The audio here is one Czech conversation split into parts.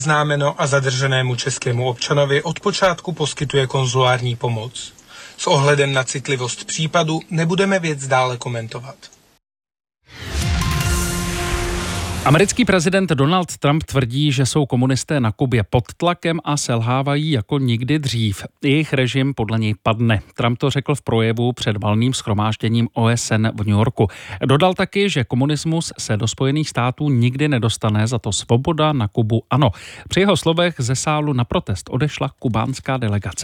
Známeno a zadrženému českému občanovi od počátku poskytuje konzulární pomoc. S ohledem na citlivost případu nebudeme věc dále komentovat. Americký prezident Donald Trump tvrdí, že jsou komunisté na Kubě pod tlakem a selhávají jako nikdy dřív. Jejich režim podle něj padne. Trump to řekl v projevu před valným shromážděním OSN v New Yorku. Dodal taky, že komunismus se do Spojených států nikdy nedostane, za to svoboda na Kubu ano. Při jeho slovech ze sálu na protest odešla kubánská delegace.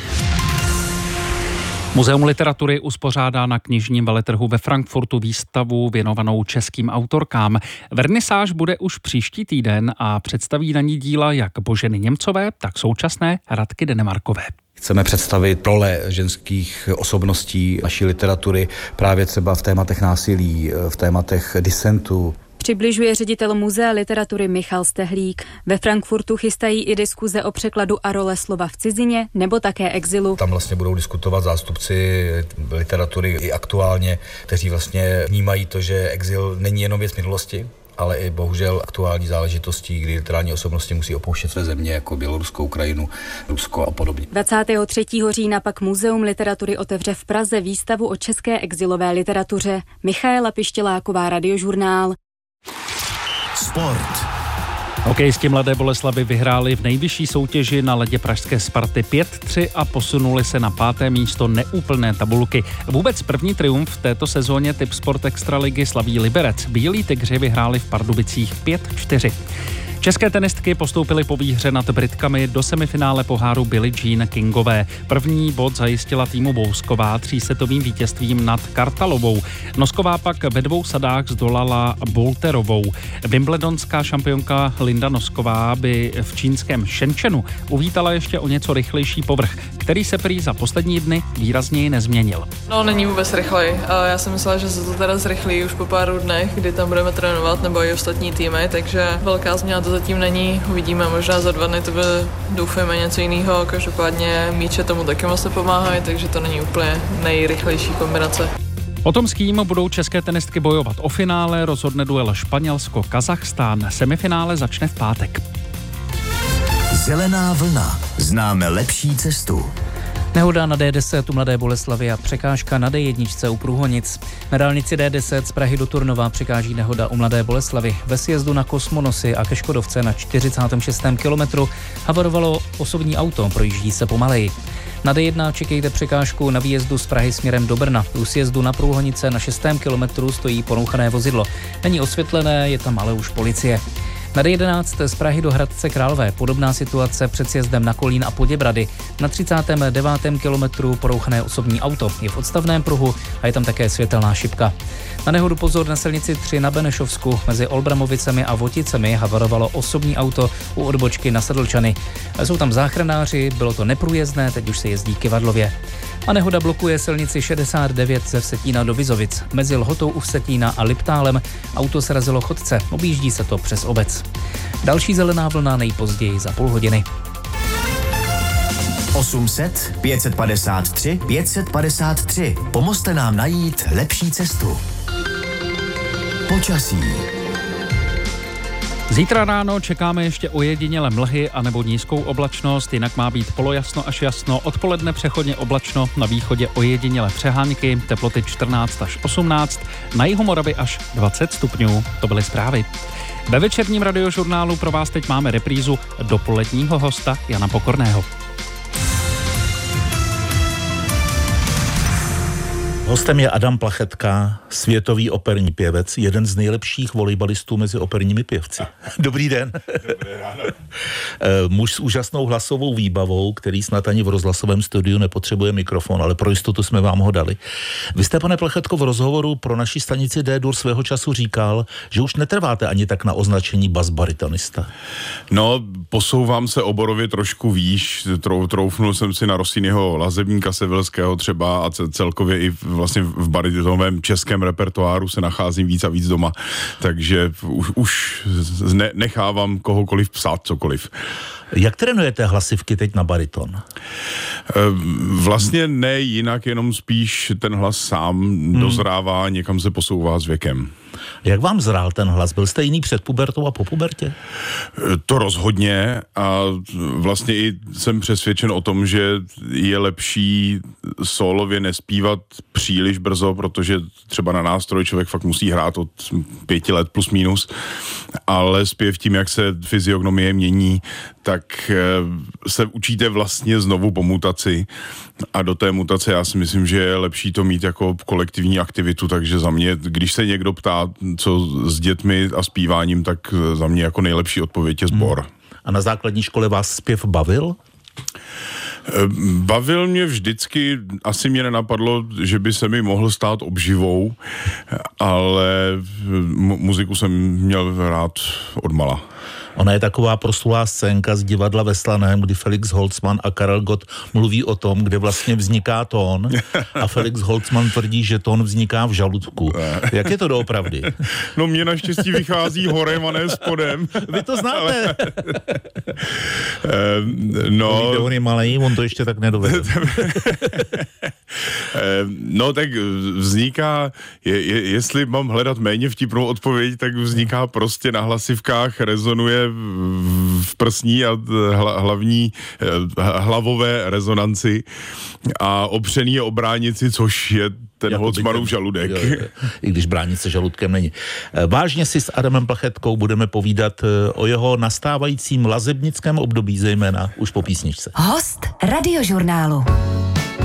Muzeum literatury uspořádá na knižním veletrhu ve Frankfurtu výstavu věnovanou českým autorkám. Vernisáž bude už příští týden a představí na ní díla jak Boženy Němcové, tak současné Radky Denemarkové. Chceme představit role ženských osobností naší literatury právě třeba v tématech násilí, v tématech disentu. Přibližuje ředitel Muzea literatury Michal Stehlík. Ve Frankfurtu chystají i diskuze o překladu a role slova v cizině nebo také exilu. Tam vlastně budou diskutovat zástupci literatury i aktuálně, kteří vlastně vnímají to, že exil není jenom věc minulosti, ale i bohužel aktuální záležitostí, kdy literární osobnosti musí opouštět své země jako Bělorusko, Ukrajinu, Rusko a podobně. 23. října pak Muzeum literatury otevře v Praze výstavu o české exilové literatuře. Michaela Pištěláková, Radiožurnál. Sport. Hokejisti Mladé Boleslavi vyhráli v nejvyšší soutěži na ledě pražské Sparty 5-3 a posunuli se na 5. místo neúplné tabulky. Vůbec první triumf v této sezóně typ Sport Extraligy slaví Liberec. Bílí Tygři vyhráli v Pardubicích 5-4. České tenistky postoupily po výhře nad Britkami do semifinále poháru Billie Jean Kingové. První bod zajistila týmu Bousková 3setovým vítězstvím nad Kartalovou. Nosková pak ve 2 sadách zdolala Bolterovou. Wimbledonská šampionka Linda Nosková by v čínském Shenzhenu uvítala ještě o něco rychlejší povrch, který se prý za poslední dny výrazněji nezměnil. No, není vůbec rychlej. Já jsem myslela, že se to teda zrychlí už po pár dnech, kdy tam budeme trénovat, nebo i ostatní týmy, takže velká změna to zatím není. Uvidíme, možná za 2 dny to bude, doufujeme, něco jiného. Každopádně míče tomu taky moc nepomáhají, takže to není úplně nejrychlejší kombinace. O tom, s kým budou české tenistky bojovat o finále, rozhodne duel Španělsko-Kazachstán. Semifinále začne v pátek. Zelená vlna. Známe lepší cestu. Nehoda na D10 u Mladé Boleslavi a překážka na D1 u Průhonic. Na dálnici D10 z Prahy do Turnova překáží nehoda u Mladé Boleslavy. Ve sjezdu na Kosmonosy a ke Škodovce na 46. kilometru havarovalo osobní auto, projíždí se pomaleji. Na D1 čekejte překážku na výjezdu z Prahy směrem do Brna. U sjezdu na Průhonice na 6. kilometru stojí ponouchané vozidlo. Není osvětlené, je tam ale už policie. Na D11 z Prahy do Hradce Králové podobná situace před sjezdem na Kolín a Poděbrady. Na 39. kilometru porouchané osobní auto je v odstavném pruhu a je tam také světelná šipka. Na nehodu pozor na silnici 3 na Benešovsku. Mezi Olbramovicemi a Voticemi havarovalo osobní auto u odbočky na Sedlčany. Jsou tam záchranáři, bylo to neprůjezdné, teď už se jezdí kyvadlově. A nehoda blokuje silnici 69 ze Vsetína do Vizovic. Mezi Lhotou u Vsetína a Liptálem auto srazilo chodce, objíždí se to přes obec. Další zelená vlna nejpozději za půl hodiny. 800 553 553. Pomozte nám najít lepší cestu. Počasí. Zítra ráno čekáme ještě ojediněle mlhy anebo nízkou oblačnost, jinak má být polojasno až jasno, odpoledne přechodně oblačno, na východě ojediněle přehánky, teploty 14 až 18, na jihu Moravy až 20 stupňů. To byly zprávy. Ve večerním radiožurnálu pro vás teď máme reprízu dopoledního hosta Jana Pokorného. Hostem je Adam Plachetka, světový operní pěvec, jeden z nejlepších volejbalistů mezi operními pěvci. Dobrý den. Dobré ráno. Muž s úžasnou hlasovou výbavou, který snad ani v rozhlasovém studiu nepotřebuje mikrofon, ale pro jistotu jsme vám ho dali. Vy jste, pane Plachetko, v rozhovoru pro naši stanici D-Dur svého času říkal, že už netrváte ani tak na označení basbaritonista. No, posouvám se oborově trošku výš, troufnul jsem si na Rossiniho Lazebníka Sevilského třeba a celkově i vlastně v baritonovém českém repertoáru se nacházím víc a víc doma, takže už nechávám kohokoliv psát cokoliv. Jak trénujete hlasivky teď na bariton? Vlastně ne jinak, jenom spíš ten hlas sám dozrává, někam se posouvá s věkem. Jak vám zrál ten hlas? Byl jste jiný před pubertou a po pubertě? To rozhodně a vlastně i jsem přesvědčen o tom, že je lepší sólově nespívat příliš brzo, protože třeba na nástroj člověk fakt musí hrát od 5 let plus minus, ale zpěv tím, jak se fyziognomie mění, tak se učíte vlastně znovu po mutaci a do té mutace já si myslím, že je lepší to mít jako kolektivní aktivitu, takže za mě, když se někdo ptá, co s dětmi a zpíváním, tak za mě jako nejlepší odpověď je sbor. A na základní škole vás zpěv bavil? Bavil mě vždycky, asi mě nenapadlo, že by se mi mohl stát obživou, ale muziku jsem měl rád odmala. Ona je taková proslulá scénka z divadla ve Slaném, kdy Felix Holzmann a Karel Gott mluví o tom, kde vlastně vzniká tón a Felix Holzmann tvrdí, že tón vzniká v žaludku. Jak je to doopravdy? No mě naštěstí vychází horem a ne spodem. Vy to znáte. No, on je malej, on to ještě tak nedovede. No tak vzniká, jestli mám hledat méně vtipnou odpověď, tak vzniká prostě na hlasivkách, rezonuje v prsní a hlavové rezonanci a opřený je o bránici, což je ten jako Holzmannův žaludek. Jo. I když bránice žaludkem není. Vážně si s Adamem Plechetkou budeme povídat o jeho nastávajícím lazebnickém období, zejména už po písničce. Host Radiožurnálu.